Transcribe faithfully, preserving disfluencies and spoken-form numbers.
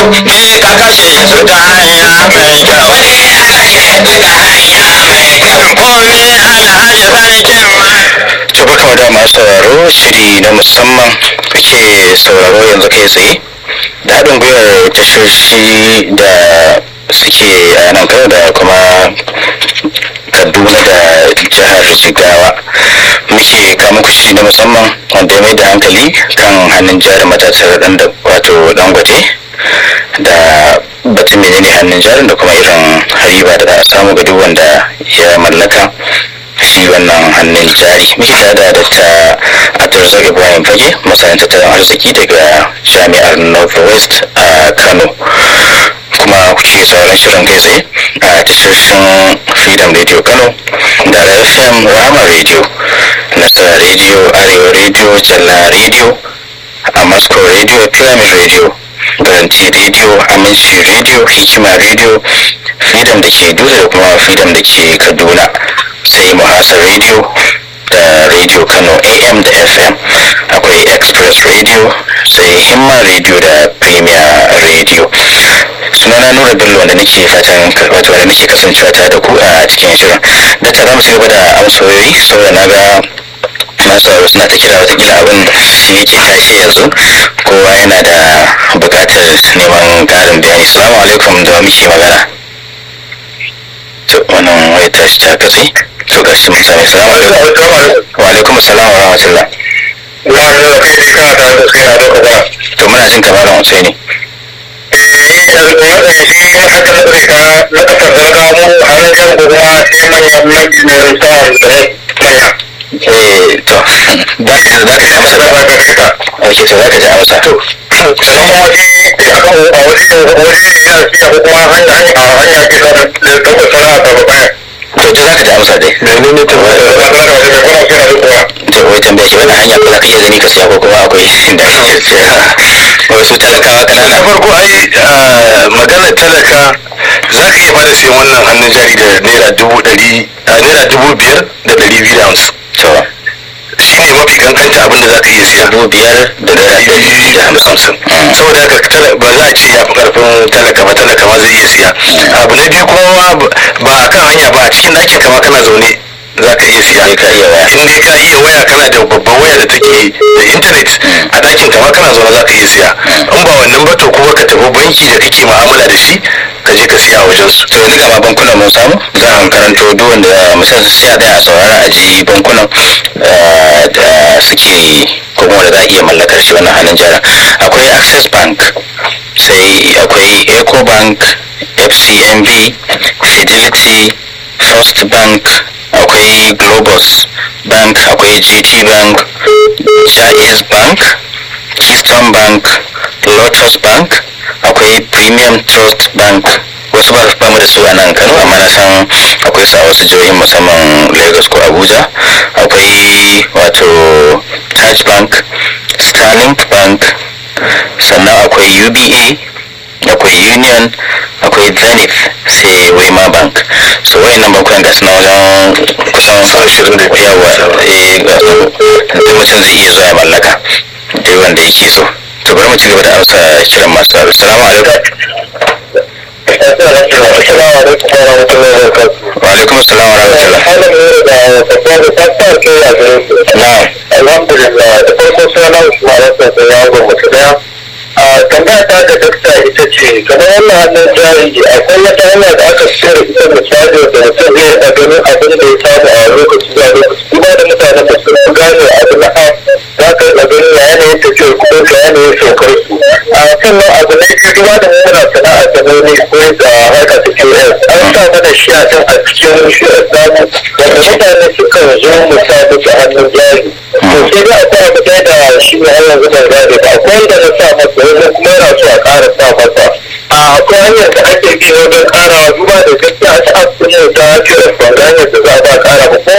ne ka kashe su ta hanya mai kyau ne ka kashe su ta hanya mai kyau komi alhaji sarkin to barka da masu sauraro shiri na musamman kuke sauraro yanzu kai tsaye da haɗin gwiwar tashoshi da suke a nan kano da kuma kaduna da jihar jigawa muke kama kushi na musamman wanda ya mai da hankali kan hannun jari matatar dan da wato dangote da batun menene hannun jarin da kuma irin hariba da za a samu ga duk wanda ya mallaka shi wannan hannun jari muke tare da ta Abdulrazak Ibrahim Fage masanin tattalin arziki daga jami'ar Northwest a Kano kuma kuke sauran shirin kai tsaye a tashoshin Freedom Radio Kano da F M Rama Radio, Nasara Radio, Arewa Radio, Jalla Radio, Amasko Radio, Pyramid Radio, Garanti Radio, Aminci Radio, Hikima Radio, Freedom da ke Dutse da kuma Freedom da ke Kaduna, sai Muhasar Radio da Radio Kano A M da F M, akwai Express Radio, sai Himma Radio da Premier Radio. Sunana Nura Bello wanda nake fatan wato wanda nake kasancewa tare da ku a cikin shirin. Da ta zamu ci gaba da amsoyoyi saboda na ga masu sauraro suna ta kira watakila abin shi yake tashi yanzu kowa yana da buƙatar neman ƙarin bayani. Assalamu alaikum da muke magana. To wannan wai tashi ta katse. To ga shi mun sami salamu alaikum. Wa alaikum assalam wa rahmatullah. Wa alaikum kai dai kana tare da kai na da kaza. To muna jin kamar mun sai ne. Eh to da ka za ka amsa da baka ka ok to za ka ji amsa to sannan kuma shi a wajen wajen yana siya ko kuma hanya hanya hanya ke da tabbata sana'a ta baya to da za ka ji amsa dai domin ne ta wani da wani da wani kuma kira da kowa to wai tambaya ke wannan hanya ko za ka iya gani ka siya ko kuma akwai da kake siya wasu talakawa kana na farko ai magana talaka za ka iya fara sayan wannan hannun jari da naira dubu ɗari naira dubu biyar da ɗari biyu da hamsin to shi ne mafi kankanta abin da za ka iya siya dubu biyar da naira ɗari biyu da hamsin saboda haka ba za a ce ya fi karfin talaka ba talaka ma zai iya siya abu na biyu kuma ba a kan hanya ba a cikin ɗakin kama kana zaune za ka iya siya ka iya waya in dai ka iya waya kana da babban waya da take da intanet a ɗakin kama kana zaune za ka iya siya in ba wannan ba to kuma ka tafi banki da kake mu'amala da shi ka je ka siya a wajen su to yanzu ga bankunan mun samu za a karanto duk wanda misali sai a daya a saurara a ji bankunan da suke ko kuma da za a iya mallakar shi wannan hannun jarin akwai Access Bank sai akwai Eco Bank, F C M B, Fidelity, First Bank, akwai Globus Bank, akwai G T Bank, Jaiz Bank, Keystone Bank, Lotus Bank, akwai Premium Trust Bank. Wasu ba ba mu da su a nan Kano amma na san akwai su a wasu jihohin musamman Lagos ko Abuja. Akwai wato Taj Bank, Sterling Bank, sannan akwai U B A, akwai Union, akwai Zenith, sai Wema Bank. So wayannan bankunan da suna wajen kusan ashirin da yawa eh ga su mutum zai iya zuwa ya mallaka duk wanda yake so. To bari mu ci gaba da amsa kiran masu sauraro. Assalamu alaikum. Wa alaikum assalam wa rahmatullah. Na'am. Alhamdulillah da farko suna Usman Hassan ya gwamnati daya. Tambaya ta ga dakta ita ce kamar wannan hannun jari akwai wata hanya da aka sayar ita misali da mutum zai a ganin abin da ya samu a lokaci zuwa lokaci kuma da mutanen da sun gane abin da za ka ga ganin ya yanayin tafiyar kudin ka yanayin saukar su a sannan abu na biyu duba da muna sana'a ta nuni ko da harka ta Q S an sa mana shi a can a cikin shi a samu wanda mutane sukan zo misali da hannun jari to sai dai akwai abu ɗaya da shi ne hanyar zuban gadi ba akwai wanda na sa masa wajen kuma yana so a ƙara sa masa a akwai hanyar da ake bi wajen ƙarawa duba da gaskiya a ta asibiti ta Q S ban gane da za a ba ƙara ba ko